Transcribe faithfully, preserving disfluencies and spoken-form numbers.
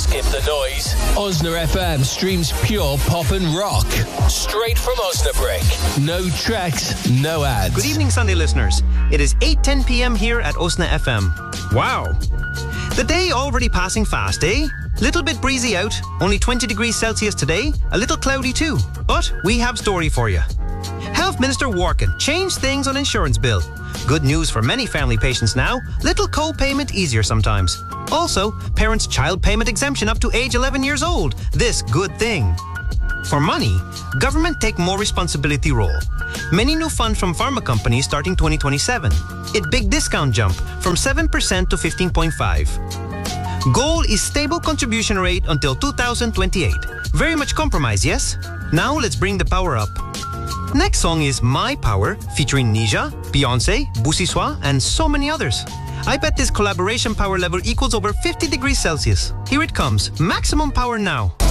Skip the noise. Osna F M streams pure pop and rock. Straight from Osnabrück. No tracks, no ads. Good evening, Sunday listeners. It is eight ten p m here at Osna F M. Wow. The day already passing fast, eh? Little bit breezy out, only twenty degrees Celsius today, a little cloudy too. But we have story for you. Health Minister Warkin changed things on insurance bill. Good news for many family patients now, little co-payment easier sometimes. Also, parents' child payment exemption up to age eleven years old. This good thing. For money, government take more responsibility role. Many new funds from pharma companies starting twenty twenty-seven. It big discount jump from seven percent to fifteen point five. Goal is stable contribution rate until two thousand twenty-eight. Very much compromise, yes? Now let's bring the power up. Next song is My Power, featuring Nisha, Beyoncé, Boussy-Sois, and so many others. I bet this collaboration power level equals over fifty degrees Celsius. Here it comes, maximum power now.